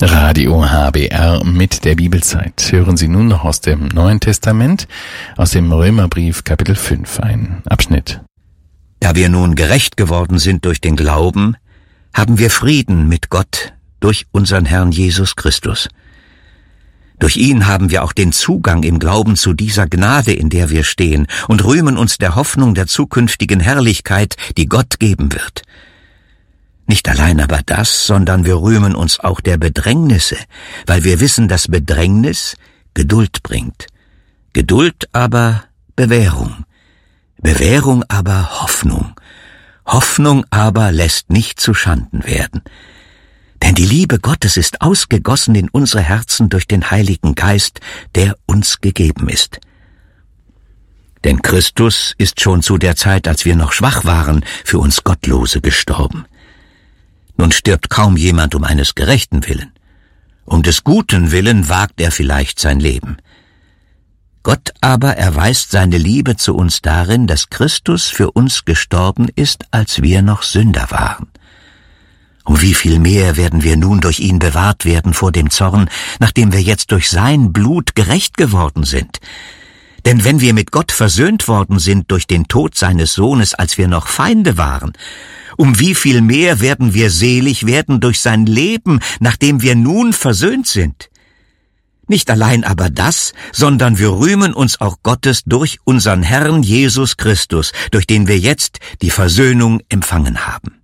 Radio HBR mit der Bibelzeit. Hören Sie nun noch aus dem Neuen Testament, aus dem Römerbrief Kapitel 5, ein Abschnitt. Da wir nun gerecht geworden sind durch den Glauben, haben wir Frieden mit Gott durch unseren Herrn Jesus Christus. Durch ihn haben wir auch den Zugang im Glauben zu dieser Gnade, in der wir stehen, und rühmen uns der Hoffnung der zukünftigen Herrlichkeit, die Gott geben wird. Nicht allein aber das, sondern wir rühmen uns auch der Bedrängnisse, weil wir wissen, dass Bedrängnis Geduld bringt. Geduld aber Bewährung. Bewährung aber Hoffnung. Hoffnung aber lässt nicht zuschanden werden. Denn die Liebe Gottes ist ausgegossen in unsere Herzen durch den Heiligen Geist, der uns gegeben ist. Denn Christus ist schon zu der Zeit, als wir noch schwach waren, für uns Gottlose gestorben. Nun stirbt kaum jemand um eines Gerechten willen. Um des Guten willen wagt er vielleicht sein Leben. Gott aber erweist seine Liebe zu uns darin, dass Christus für uns gestorben ist, als wir noch Sünder waren. Um wie viel mehr werden wir nun durch ihn bewahrt werden vor dem Zorn, nachdem wir jetzt durch sein Blut gerecht geworden sind. Denn wenn wir mit Gott versöhnt worden sind durch den Tod seines Sohnes, als wir noch Feinde waren, um wie viel mehr werden wir selig werden durch sein Leben, nachdem wir nun versöhnt sind. Nicht allein aber das, sondern wir rühmen uns auch Gottes durch unseren Herrn Jesus Christus, durch den wir jetzt die Versöhnung empfangen haben.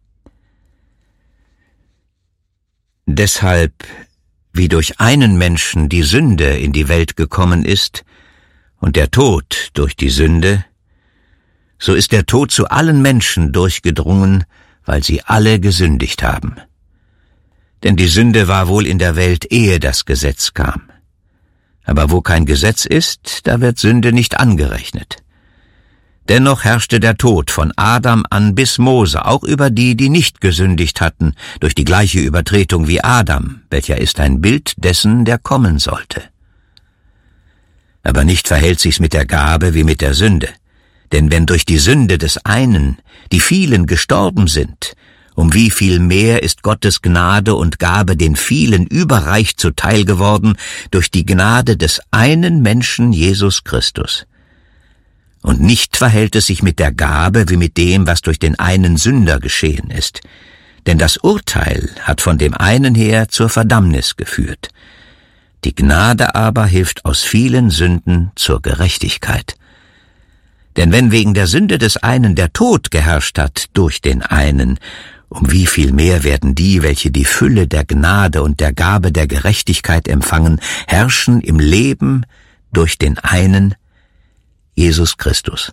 Deshalb, wie durch einen Menschen die Sünde in die Welt gekommen ist und der Tod durch die Sünde, so ist der Tod zu allen Menschen durchgedrungen, weil sie alle gesündigt haben. Denn die Sünde war wohl in der Welt, ehe das Gesetz kam. Aber wo kein Gesetz ist, da wird Sünde nicht angerechnet. Dennoch herrschte der Tod von Adam an bis Mose, auch über die, die nicht gesündigt hatten, durch die gleiche Übertretung wie Adam, welcher ist ein Bild dessen, der kommen sollte. Aber nicht verhält sich's mit der Gabe wie mit der Sünde. Denn wenn durch die Sünde des einen die vielen gestorben sind, um wie viel mehr ist Gottes Gnade und Gabe den vielen überreich zuteil geworden durch die Gnade des einen Menschen Jesus Christus. Und nicht verhält es sich mit der Gabe wie mit dem, was durch den einen Sünder geschehen ist. Denn das Urteil hat von dem einen her zur Verdammnis geführt. Die Gnade aber hilft aus vielen Sünden zur Gerechtigkeit. Denn wenn wegen der Sünde des einen der Tod geherrscht hat durch den einen, um wie viel mehr werden die, welche die Fülle der Gnade und der Gabe der Gerechtigkeit empfangen, herrschen im Leben durch den einen, Jesus Christus.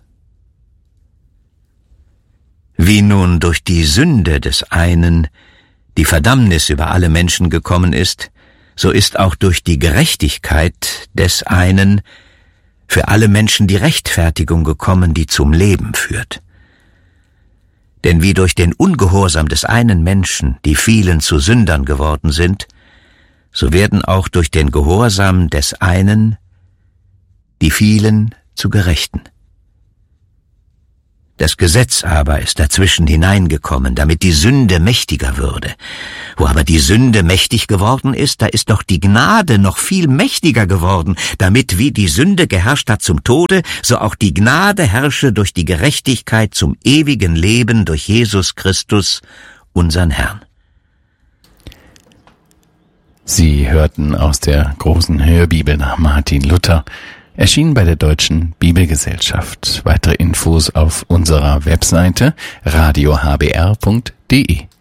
Wie nun durch die Sünde des einen die Verdammnis über alle Menschen gekommen ist, so ist auch durch die Gerechtigkeit des einen für alle Menschen die Rechtfertigung gekommen, die zum Leben führt. Denn wie durch den Ungehorsam des einen Menschen die vielen zu Sündern geworden sind, so werden auch durch den Gehorsam des einen die vielen zu Gerechten. Das Gesetz aber ist dazwischen hineingekommen, damit die Sünde mächtiger würde. Wo aber die Sünde mächtig geworden ist, da ist doch die Gnade noch viel mächtiger geworden, damit wie die Sünde geherrscht hat zum Tode, so auch die Gnade herrsche durch die Gerechtigkeit zum ewigen Leben durch Jesus Christus, unseren Herrn. Sie hörten aus der großen Hörbibel nach Martin Luther, erschienen bei der Deutschen Bibelgesellschaft. Weitere Infos auf unserer Webseite radiohbr.de.